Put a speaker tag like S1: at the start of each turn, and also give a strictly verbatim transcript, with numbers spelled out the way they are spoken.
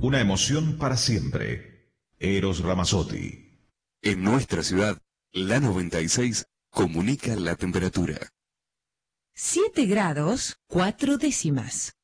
S1: Una emoción para siempre. Eros Ramazzotti.
S2: En nuestra ciudad, la noventa y seis comunica la temperatura.
S3: siete grados, cuatro décimas.